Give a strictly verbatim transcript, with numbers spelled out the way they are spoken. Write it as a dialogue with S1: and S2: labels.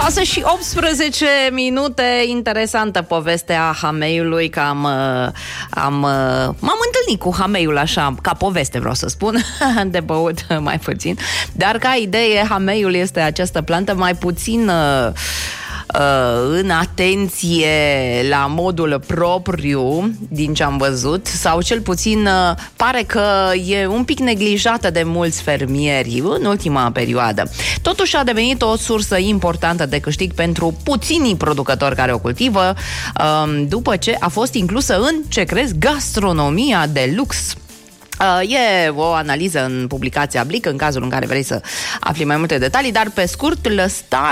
S1: șase și optsprezece minute, interesantă povestea hameiului, că am, am, m-am întâlnit cu hameiul așa, ca poveste vreau să spun, de băut mai puțin, dar ca idee, hameiul este această plantă mai puțin în atenție la modul propriu, din ce am văzut, sau cel puțin pare că e un pic neglijată de mulți fermieri în ultima perioadă. Totuși a devenit o sursă importantă de câștig pentru puținii producători care o cultivă, după ce a fost inclusă în, ce crezi, gastronomia de lux. E o analiză în publicația Blick, în cazul în care vrei să afli mai multe detalii, dar pe scurt, lăstarea